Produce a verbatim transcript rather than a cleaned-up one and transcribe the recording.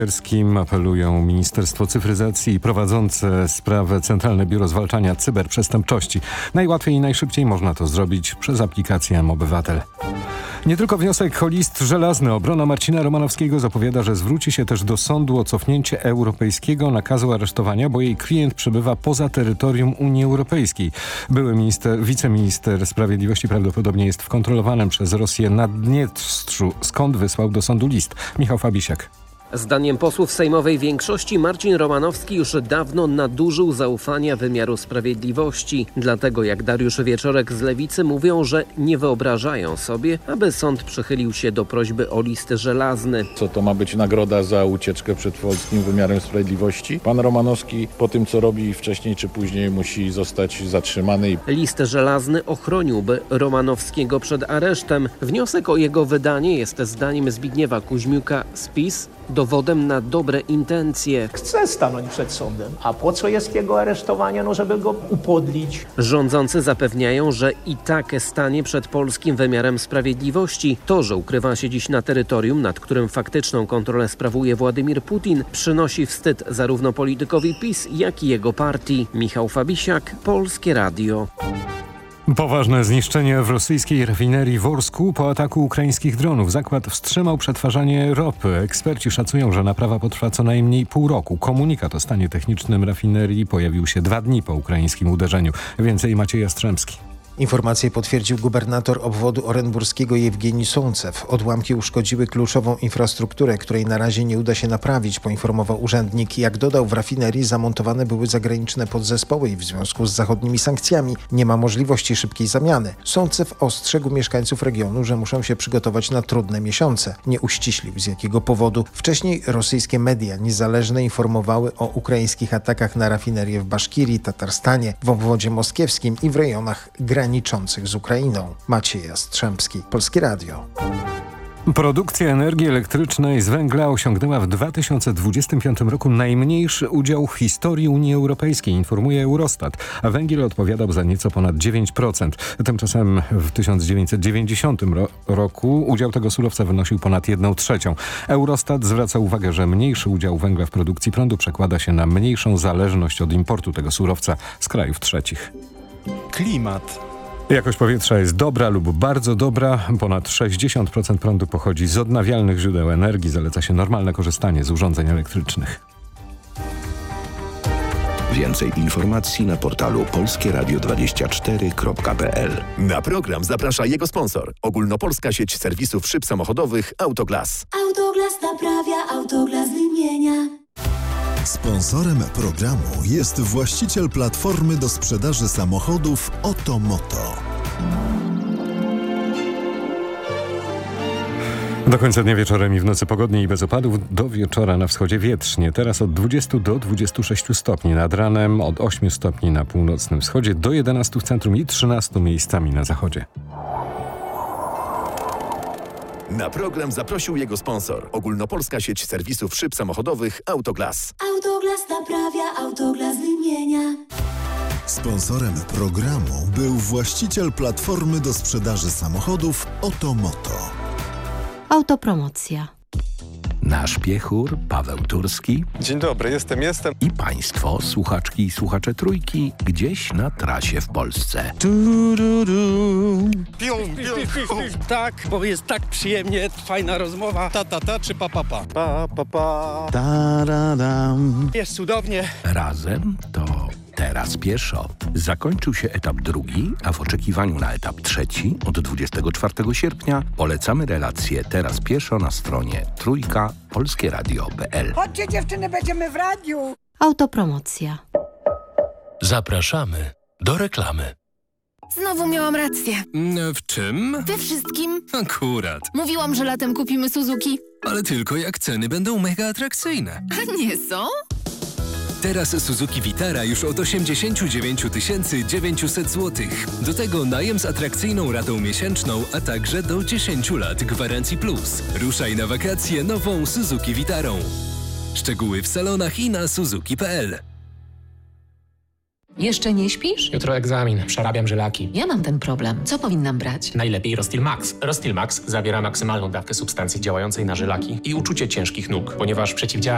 Apelują Ministerstwo Cyfryzacji i prowadzące sprawę Centralne Biuro Zwalczania Cyberprzestępczości. Najłatwiej i najszybciej można to zrobić przez aplikację M-Obywatel. Nie tylko wniosek o list żelazny. Obrona Marcina Romanowskiego zapowiada, że zwróci się też do sądu o cofnięcie europejskiego nakazu aresztowania, bo jej klient przebywa poza terytorium Unii Europejskiej. Były minister, wiceminister sprawiedliwości prawdopodobnie jest w kontrolowanym przez Rosję Naddniestrzu, skąd wysłał do sądu list. Michał Fabisiak. Zdaniem posłów sejmowej większości Marcin Romanowski już dawno nadużył zaufania wymiaru sprawiedliwości. Dlatego, jak Dariusz Wieczorek z Lewicy, mówią, że nie wyobrażają sobie, aby sąd przychylił się do prośby o list żelazny. Co to ma być nagroda za ucieczkę przed polskim wymiarem sprawiedliwości? Pan Romanowski po tym, co robi wcześniej czy później, musi zostać zatrzymany. List żelazny ochroniłby Romanowskiego przed aresztem. Wniosek o jego wydanie jest zdaniem Zbigniewa Kuźmiuka z PiS dowodem na dobre intencje. Chce stanąć przed sądem. A po co jest jego aresztowanie? No, żeby go upodlić. Rządzący zapewniają, że i tak stanie przed polskim wymiarem sprawiedliwości. To, że ukrywa się dziś na terytorium, nad którym faktyczną kontrolę sprawuje Władimir Putin, przynosi wstyd zarówno politykowi PiS, jak i jego partii. Michał Fabisiak, Polskie Radio. Poważne zniszczenie w rosyjskiej rafinerii w Orsku po ataku ukraińskich dronów. Zakład wstrzymał przetwarzanie ropy. Eksperci szacują, że naprawa potrwa co najmniej pół roku. Komunikat o stanie technicznym rafinerii pojawił się dwa dni po ukraińskim uderzeniu. Więcej Maciej Jastrzębski. Informację potwierdził gubernator obwodu orenburskiego Jewgenij Sołncew. Odłamki uszkodziły kluczową infrastrukturę, której na razie nie uda się naprawić, poinformował urzędnik. Jak dodał, w rafinerii zamontowane były zagraniczne podzespoły i w związku z zachodnimi sankcjami nie ma możliwości szybkiej zamiany. Sołncew ostrzegł mieszkańców regionu, że muszą się przygotować na trudne miesiące. Nie uściślił, z jakiego powodu. Wcześniej rosyjskie media niezależne informowały o ukraińskich atakach na rafinerię w Baszkirii, Tatarstanie, w obwodzie moskiewskim i w rejonach granicznych graniczących z Ukrainą. Maciej Jastrzębski, Polskie Radio. Produkcja energii elektrycznej z węgla osiągnęła w dwa tysiące dwudziestym piątym roku najmniejszy udział w historii Unii Europejskiej, informuje Eurostat, a węgiel odpowiadał za nieco ponad dziewięć procent. Tymczasem w tysiąc dziewięćset dziewięćdziesiątym ro- roku udział tego surowca wynosił ponad jedną trzecią. Eurostat zwraca uwagę, że mniejszy udział węgla w produkcji prądu przekłada się na mniejszą zależność od importu tego surowca z krajów trzecich. Klimat. Jakość powietrza jest dobra lub bardzo dobra. Ponad sześćdziesiąt procent prądu pochodzi z odnawialnych źródeł energii. Zaleca się normalne korzystanie z urządzeń elektrycznych. Więcej informacji na portalu polskie radio dwadzieścia cztery kropka p l. Na program zaprasza jego sponsor. Ogólnopolska sieć serwisów szyb samochodowych Autoglas. Autoglas naprawia, Autoglas wymienia. Sponsorem programu jest właściciel platformy do sprzedaży samochodów Otomoto. Do końca dnia wieczorem i w nocy pogodnie i bez opadów. Do wieczora na wschodzie wietrznie. Teraz od dwudziestu do dwudziestu sześciu stopni. Nad ranem od ośmiu stopni na północnym wschodzie do jedenastu w centrum i trzynastu miejscami na zachodzie. Na program zaprosił jego sponsor. Ogólnopolska sieć serwisów szyb samochodowych Autoglas. Autoglas naprawia, Autoglas wymienia. Sponsorem programu był właściciel platformy do sprzedaży samochodów Otomoto. Autopromocja. Nasz piechur Paweł Turski. Dzień dobry, jestem, jestem. I państwo, słuchaczki i słuchacze Trójki, gdzieś na trasie w Polsce. Du, du, du. Pium, pium, pium. Tak, bo jest tak przyjemnie, fajna rozmowa. Ta, ta, ta czy pa, pa, pa? Pa, pa, pa. Da, da, da. Jest cudownie. Razem to teraz pieszo. Zakończył się etap drugi, a w oczekiwaniu na etap trzeci od dwudziestego czwartego sierpnia polecamy relację Teraz pieszo na stronie trójka polskie radio kropka p l. Chodźcie dziewczyny, będziemy w radiu. Autopromocja. Zapraszamy do reklamy. Znowu miałam rację. W czym? We wszystkim. Akurat. Mówiłam, że latem kupimy Suzuki. Ale tylko jak ceny będą mega atrakcyjne. A nie są? Teraz Suzuki Vitara już od osiemdziesiąt dziewięć tysięcy dziewięćset złotych. Do tego najem z atrakcyjną ratą miesięczną, a także do dziesięciu lat gwarancji plus. Ruszaj na wakacje nową Suzuki Vitarą. Szczegóły w salonach i na suzuki kropka p l. Jeszcze nie śpisz? Jutro egzamin, przerabiam żylaki. Ja mam ten problem. Co powinnam brać? Najlepiej Rostil Max. Rostil Max zawiera maksymalną dawkę substancji działającej na żylaki i uczucie ciężkich nóg, ponieważ przeciwdziała